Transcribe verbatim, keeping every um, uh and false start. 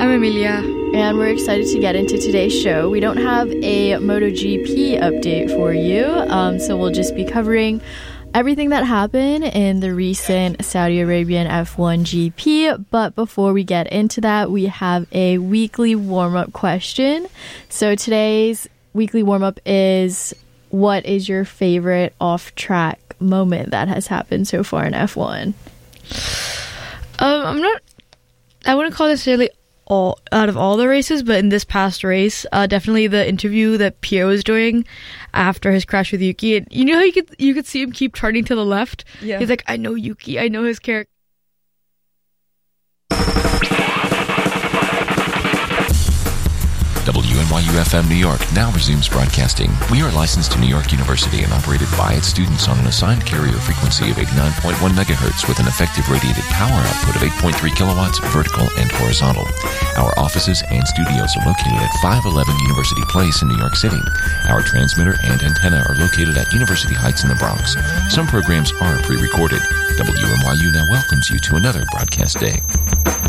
I'm Emilia. And we're excited to get into today's show. We don't have a MotoGP update for you, um, so we'll just be covering everything that happened in the recent Saudi Arabian F one G P. But before we get into that, we have a weekly warm-up question. So today's weekly warm-up is, what is your favorite off-track moment that has happened so far in F one? Um, I'm not, I wouldn't call it necessarily all out of all the races, but in this past race, uh, definitely the interview that Pierre was doing after his crash with Yuki. And you know how you could you could see him keep turning to the left? Yeah. He's like, I know Yuki, I know his character. W N Y U F M New York now resumes broadcasting. We are licensed to New York University and operated by its students on an assigned carrier frequency of eighty-nine point one megahertz with an effective radiated power output of eight point three kilowatts vertical and horizontal. Our offices and studios are located at five eleven University Place in New York City. Our transmitter and antenna are located at University Heights in the Bronx. Some programs are pre-recorded. W N Y U now welcomes you to another broadcast day.